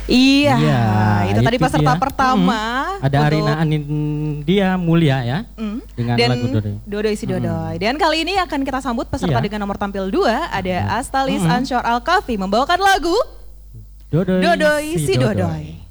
Iya, Iya, itu tadi itu peserta dia. pertama. Ada untuk- Arina Anindya Mulia ya, dengan dan lagu Dodoi. Dodoi si Dodoi. Dan kali ini akan kita sambut peserta Iya. dengan nomor tampil 2 ada Astalis Anshor Al-Kafi membawakan lagu Dodoi, Dodoi si Dodoi.